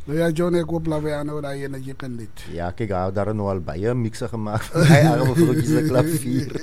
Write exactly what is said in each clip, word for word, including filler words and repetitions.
Nou ja, Johnny, ek hoop laat jy aanhou daai ene jy kan dit. Ja, kyk, hy het daar nou al baie mixe gemaak. Hy arme vroutjies se klavier.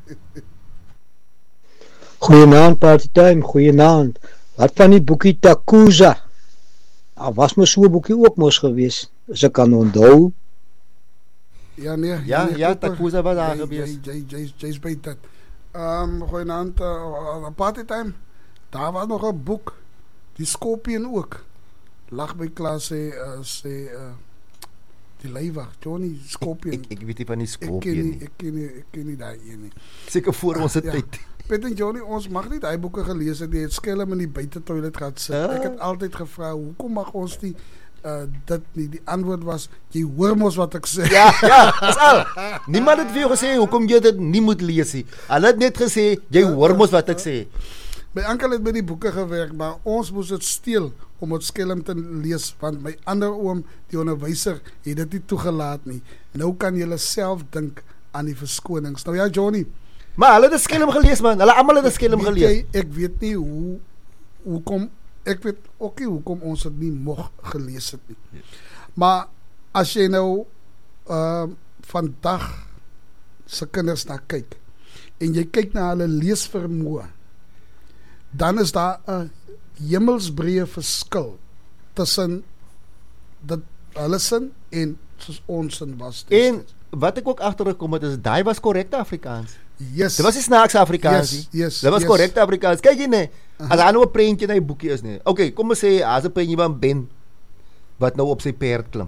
Goeienaand, Partytime, goeienaand. Wat van die boekie Takuza? Daar was mos so 'n boekie ook mos gewees, as ek kan onthou. Ja, nee. Ja, nee, ja, koper. Takuza was daar Jy- gewees. jy- jy- jy- Jy's by dit. Ehm, goeienaand, uh, Partytime. Daar was nog 'n boek, die Scorpion ook. Lag by klas sê, uh, sê, uh, die leiwag, Johnny, Scorpion. Ek, ek weet nie van die Ek ken Scorpion nie, nie. ek ken nie, ek ken nie daai een nie. Seker voor ons se Ja. tyd. Pet en Johnny, ons mag nie daai boeke gelees het nie. Het skelm in die buitetoilet gehad sit. Ah. Ek het altyd gevra, hoekom mag ons nie uh, dit nie? Die antwoord was, jy hoor mos wat ek sê. Ja, ja, dis al. Niemand het vir jou gesê hoekom jy dit nie moet lees nie. Hulle het net gesê jy hoor mos wat ek sê. My oom het met die boeke gewerk, maar ons moes dit steel om dit skelm te lees, want my ander oom, die onderwyser, het dit nie toegelaat nie. Nou kan jy self dink aan die verskonings. Nou ja, Johnny, Maar hulle het dit skelm gelees man. Hulle almal het dit skelm weet gelees. jy, ek weet nie hoe hoekom ek weet ook nie hoekom ons dit nie mocht gelees het nie. Yes. Maar as jy nou uh, vandag se kinders na kyk en jy kyk na hulle leesvermoë, dan is daar 'n hemelsbreë verskil tussen dat hulle sin en soos ons sin was. En wat ek ook agtergekom het is daai was korrekte Afrikaans. yes. Dit was nie snaaks Afrikaans nie. Yes, yes, Dit was yes. korrekte Afrikaans. Kyk jy nee. Aha. As daar nou 'n prentjie in 'n boekie is nee. Okay, kom ons sê as 'n prentjie van Ben wat nou op sy perd klim.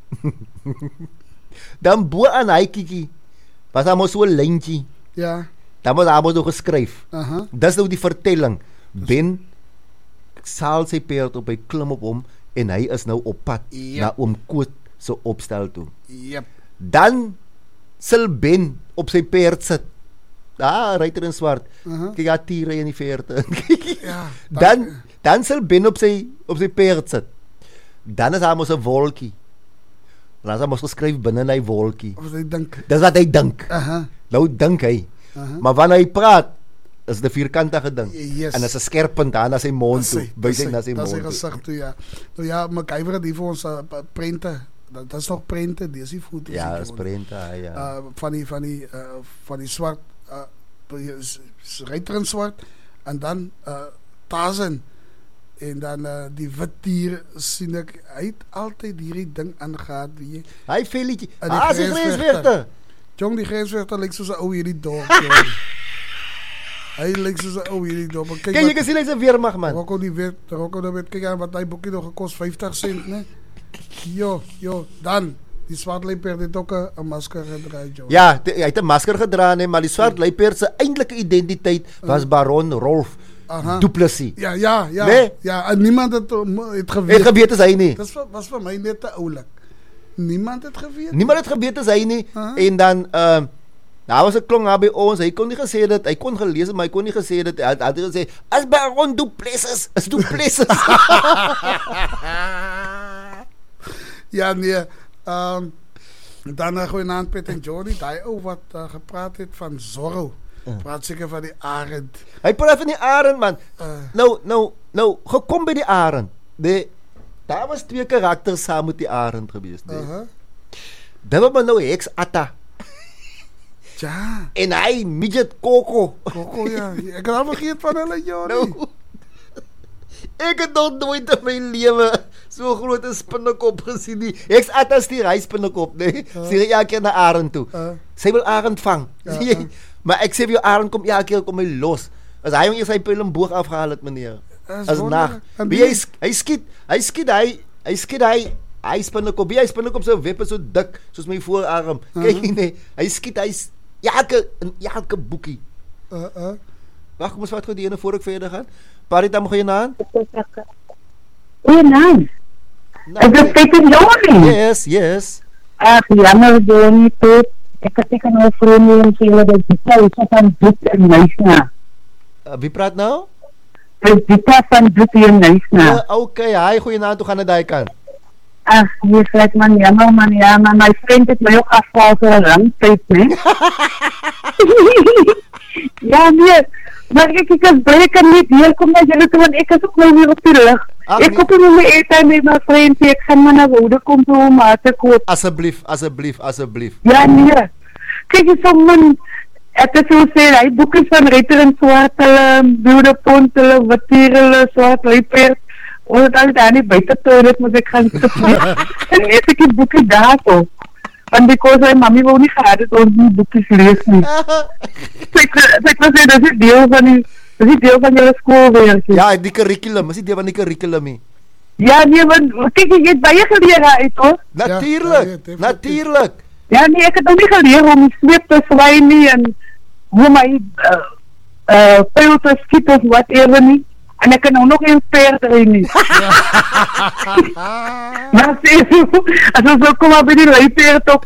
Dan bo aan hy kiekie was daar mos so 'n lyntjie. Ja. Dan was daar mos nog geskryf. Aha. Dis nou die vertelling. Ben saal sy perd op, hy klim op hom en hy is nou op pad Yep. na oom Koot se opstel toe. Yep. Dan sal Ben op sy perd sit. Ah, ryter in swart. Aha. Kyk, ja, tiere in die verte. Ja. dan dan sal Ben op sy op sy perd sit. Dan is daar mos 'n wolkie. Dan is daar mos geskryf binne in hy wolkie. Of jy dink. Dis wat hy dink. Aha. Nou dink hy. Aha. Maar wanneer hy praat, is dit 'n vierkantige ding. Yes. En is 'n skerp punt daar na sy mond Dis toe, hy, by dis sy hy, na sy dis mond hy toe. gesig toe, ja. Nou ja, MacGyver het hier vir ons uh, prente. Dat, dat is nog prente, dis die foto's. Ja, hier, is prente, ja. Uh, van die van die uh, van die swart uh, ryter in swart en dan uh, Tarzan en dan uh, die wit dier sien ek hy het altyd hierdie ding aangegaan wie jy Hy velletjie. En die Ah, sy grensvegter. grensvegter. jong die grensvegter lyk soos 'n ou hierdie dorp. jong. Hy lyk soos 'n ou hierdie dorp. Maar Kyk, jy kan sien hy's 'n weermag man. Rocco die weet, Rocco die weet, kyk aan wat hy boekie nog gekos vyftig sent, né? Jo, jo, dan die swart luiperd het ook 'n 'n masker gedra, jong. Ja, die, hy het 'n masker gedra nee, maar die swart luiperd se eintlike identiteit was Baron Rolf Aha. Du Plessis. Ja, ja, ja. Nee. Ja, en niemand het, um, het Het geweet. geweet is hy nie. Dit was, was vir my net te oulik. Niemand het geweet. Niemand het geweet is hy nie. Aha. En dan ehm uh, daar was 'n klong daar by ons. Hy kon nie gesê dit, hy kon gelees het, maar hy kon nie gesê dit. Hy het hy het gesê as Baron Du Plessis, as Du Plessis. Ja, nee. Um, dan uh, goeienaand Pet en Johnny. Daai ou wat uh, gepraat het van Zorro. Ja. Praat seker van die arend. Hy praat van die arend man. Uh, Nou, nou, nou, gekom by die arend. Nee, daar was twee karakters saam met die arend gewees, nee. uh-huh. Dit was maar nou Heks Atta Ja, en hy midget Coco. Coco, ja. Ek het al vergeet van hulle, Johnny. Nou, ek het nog nooit in my lewe so groot 'n spinnekop gesien nie. Heks Atta stuur hy spinnekop, nee. Uh. Stuur hy elke keer na arend toe. Uh, Sy wil arend vang. Ja, Sien jy? uh. Maar ek sê vir jou arend kom elke keer kom hy los. As hy hom eers sy pyl en boog afgehaal het, meneer. is As wonderlik. nag. En Wie die- hy sk- hy skiet, hy skiet hy hy skiet hy hy spinnekop. Wie hy spinnekop se web is so dik soos my voorarm. Kyk Uh-huh. nee, hy skiet hy s- elke in elke boekie. Uh, uh. Wag, kom ons vat gou die ene voor ek verder gaan. Parita mo gaan aan? Goeienaand. Nou, Is dit Pet en Johnny? yes, yes. Ach, jammer Johnny, Pet. Ek het seker nou vreemde en sê dat die tyd so van Doet en Nysna. Uh, wie praat nou? Dit die tyd van Doet en Nysna. Uh, okay, hi, goeienaand, hoe gaan dit daai kant? Ach, hier sê man, jammer man, ja, maar my vriend het my ook afval vir 'n lang tyd, né? Ja, nee. Maar ek ek is baie kan nie hier kom na julle toe want ek is ook nou weer op die rug. Ag, Ek nee. koop nie my airtime met my vriend, ek gaan maar na Woude kom toe om maar te koop. Asseblief, asseblief, asseblief. Ja, nee. Kyk, jy so min, ek het so sê, hy boek is van Ritter en Swart, hulle, Bloedepont, hulle, Watier, hulle, Swart, Luiperd, ons het altijd daar nie buiten toilet, moet ek gaan sit nie. En lees ek die boekie daar so. Want because my mami wou nie gehad het, ons nie boekies lees nie. So ek, so ek wil sê, dit is deel van die, dit is deel van julle skoolwerk. Ja, die curriculum, is nie deel van die curriculum nie. Ja, nee, want, kyk, jy het baie geleer uit, hoor. Natuurlijk, ja, ja, definitief. natuurlijk. Ja, nee, ek het nog nie geleer om die sweep te swaai nie en hoe my uh, uh, pijl te skiet of whatever nie. En ek kan nou nog een paard ry nie. Maar sê, as ons ook kom maar by die luipaard op